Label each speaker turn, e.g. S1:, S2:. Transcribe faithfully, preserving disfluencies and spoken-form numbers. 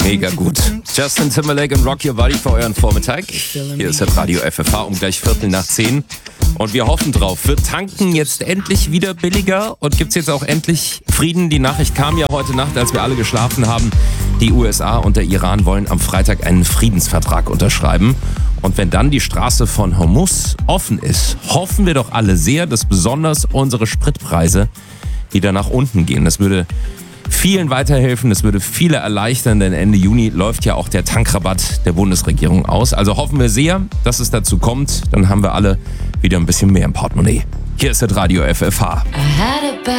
S1: Mega gut. Justin Timberlake und Rock Your Body für euren Vormittag. Hier ist das Radio F F H um gleich Viertel nach zehn. Und wir hoffen drauf. Wird tanken jetzt endlich wieder billiger? Und gibt's jetzt auch endlich Frieden? Die Nachricht kam ja heute Nacht, als wir alle geschlafen haben. Die U S A und der Iran wollen am Freitag einen Friedensvertrag unterschreiben. Und wenn dann die Straße von Hormuz offen ist, hoffen wir doch alle sehr, dass besonders unsere Spritpreise wieder nach unten gehen. Das würde vielen weiterhelfen, das würde viele erleichtern, denn Ende Juni läuft ja auch der Tankrabatt der Bundesregierung aus. Also hoffen wir sehr, dass es dazu kommt. Dann haben wir alle wieder ein bisschen mehr im Portemonnaie. Hier ist das Radio F F H.